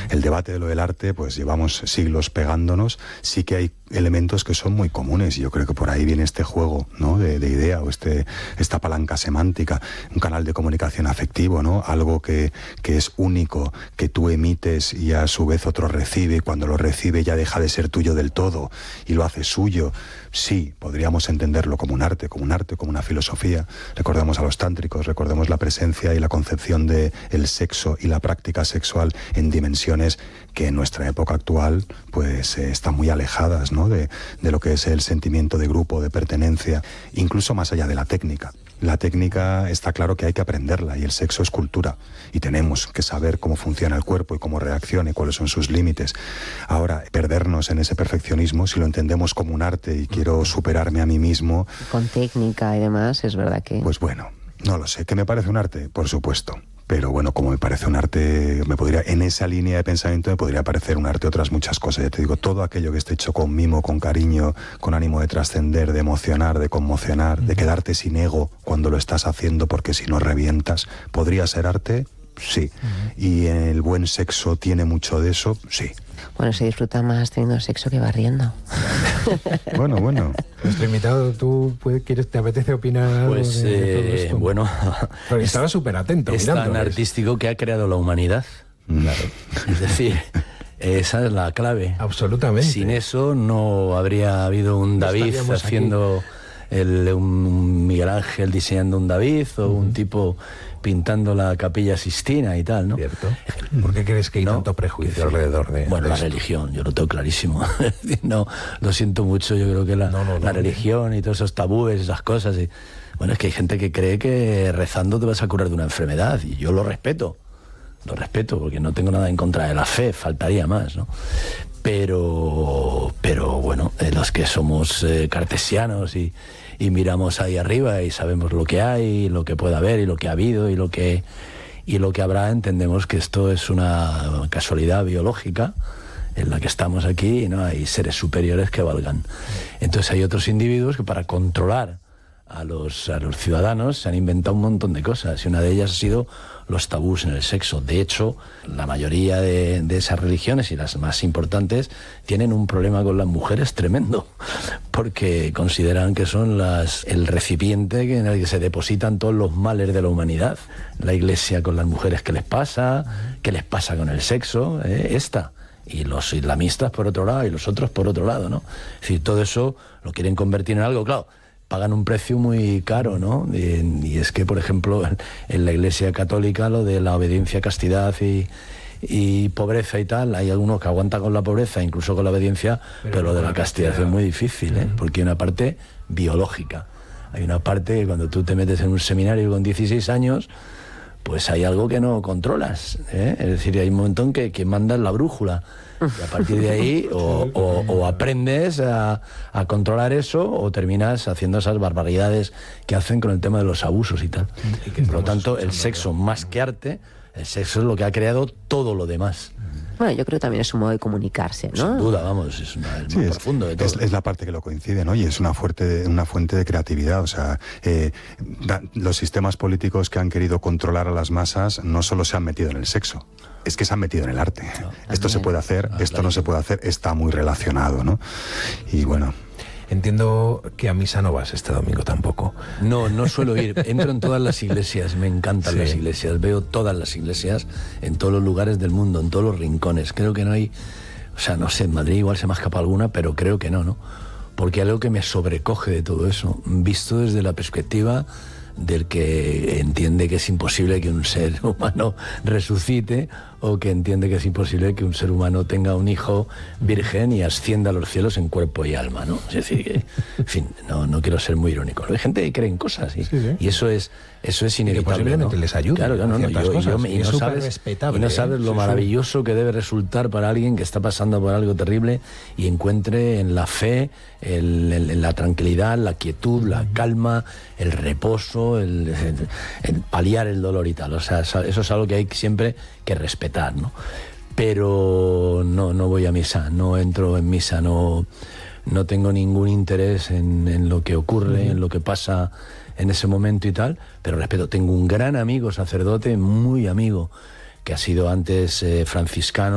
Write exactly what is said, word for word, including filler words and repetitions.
el debate de lo del arte, pues llevamos siglos pegándonos, sí que hay elementos que son muy comunes, y yo creo que por ahí viene este juego, ¿no?, de, de idea, o este, esta palanca semántica, un canal de comunicación afectivo, ¿no?, algo que, que es único, que tú emites y a su vez otro recibe, y cuando lo recibe ya deja de ser tuyo del todo y lo hace suyo. Sí, podríamos entenderlo como un arte, como un arte, como una filosofía. Recordemos a los tántricos, recordemos la presencia y la concepción de el sexo y la práctica sexual en dimensiones que en nuestra época actual pues eh, están muy alejadas, ¿no?, de, de lo que es el sentimiento de grupo, de pertenencia, incluso más allá de la técnica. La técnica está claro que hay que aprenderla, y el sexo es cultura, y tenemos que saber cómo funciona el cuerpo y cómo reacciona y cuáles son sus límites. Ahora, perdernos en ese perfeccionismo, si lo entendemos como un arte y quiero superarme a mí mismo... Con técnica y demás, es verdad que... Pues bueno, no lo sé. ¿Que me parece un arte? Por supuesto. Pero bueno, como me parece un arte, me podría, en esa línea de pensamiento me podría parecer un arte otras muchas cosas. Ya te digo, todo aquello que esté hecho con mimo, con cariño, con ánimo de trascender, de emocionar, de conmocionar, de quedarte sin ego cuando lo estás haciendo, porque si no revientas, ¿podría ser arte? Sí. ¿Y el buen sexo tiene mucho de eso? Sí. Bueno, se disfruta más teniendo sexo que barriendo. Bueno, bueno. Nuestro invitado, ¿tú puedes, quieres, te apetece opinar algo Pues, de, de todo eh, esto? bueno... Porque estaba súper atento Es mirando. tan artístico que ha creado la humanidad. Claro. Es decir, esa es la clave. Absolutamente. Sin eso no habría habido un No David estaríamos haciendo... El, un Miguel Ángel diseñando un David, o uh-huh. un tipo pintando la Capilla Sistina y tal, ¿no? Cierto. ¿Por qué crees que hay no, tanto prejuicio alrededor de Bueno, de la esto? religión, yo lo tengo clarísimo. No, lo siento mucho, yo creo que la, no, no, no, la religión y todos esos tabúes, esas cosas. Y, bueno, es que hay gente que cree que rezando te vas a curar de una enfermedad, y yo lo respeto. Lo respeto, porque no tengo nada en contra de la fe, faltaría más, ¿no? Pero, pero bueno, eh, los que somos eh, cartesianos y, y miramos ahí arriba y sabemos lo que hay, lo que puede haber y lo que ha habido y lo que, y lo que habrá, entendemos que esto es una casualidad biológica en la que estamos aquí, y no hay seres superiores que valgan. Entonces hay otros individuos que para controlar a los, a los ciudadanos se han inventado un montón de cosas, y una de ellas ha sido los tabús en el sexo. De hecho, la mayoría de, de esas religiones, y las más importantes, tienen un problema con las mujeres tremendo, porque consideran que son las, el recipiente en el que se depositan todos los males de la humanidad. La Iglesia con las mujeres, ¿qué les pasa? ¿Qué les pasa con el sexo? ¿Eh? Esta. Y los islamistas por otro lado, y los otros por otro lado, ¿no? Es decir, todo eso lo quieren convertir en algo, claro, pagan un precio muy caro, ¿no? Y, y es que, por ejemplo, en la Iglesia Católica, lo de la obediencia, castidad y, y pobreza y tal, hay algunos que aguantan con la pobreza, incluso con la obediencia, pero, pero lo de la castidad, castidad es muy difícil, ¿eh? Porque hay una parte biológica. Hay una parte que cuando tú te metes en un seminario con dieciséis años, pues hay algo que no controlas, ¿eh? Es decir, hay un momento en que, que mandas la brújula, y a partir de ahí o, o, o aprendes a, a controlar eso, o terminas haciendo esas barbaridades que hacen con el tema de los abusos y tal. Por lo tanto, el sexo, más que arte, el sexo es lo que ha creado todo lo demás. Bueno, yo creo que también es un modo de comunicarse, ¿no? Sin duda, vamos, es una, el sí, más es, profundo de todo. Es, es la parte que lo coincide, ¿no? Y es una fuerte, una fuente de creatividad. O sea, eh, da, los sistemas políticos que han querido controlar a las masas no solo se han metido en el sexo, es que se han metido en el arte. No, esto se puede hacer, ah, esto claro. no se puede hacer, está muy relacionado, ¿no? Y bueno... Entiendo que a misa no vas este domingo tampoco. No, no suelo ir. Entro en todas las iglesias, me encantan sí. las iglesias. Veo todas las iglesias en todos los lugares del mundo, en todos los rincones. Creo que no hay... O sea, no sé, en Madrid igual se me ha escapado alguna, pero creo que no, ¿no? Porque algo que me sobrecoge de todo eso, visto desde la perspectiva del que entiende que es imposible que un ser humano resucite, o que entiende que es imposible que un ser humano tenga un hijo virgen y ascienda a los cielos en cuerpo y alma, ¿no? Es decir, que, en fin, no, no quiero ser muy irónico. Hay gente que cree en cosas y, sí, sí. y eso es eso es inevitable, y que posiblemente ¿no? les ayude. Claro, claro, no, no, yo, cosas, yo me, y, no sabes, respetable, y no sabes ¿eh? lo sí, maravilloso sí. que debe resultar para alguien que está pasando por algo terrible y encuentre en la fe, el, el, en la tranquilidad, la quietud, la calma, el reposo, el, el, el paliar el dolor y tal. O sea, eso es algo que hay siempre que respetar, ¿no? Pero no, no voy a misa, no entro en misa, no, no tengo ningún interés en, en lo que ocurre, uh-huh. en lo que pasa en ese momento y tal, pero respeto. Tengo un gran amigo sacerdote, muy amigo, que ha sido antes eh, franciscano,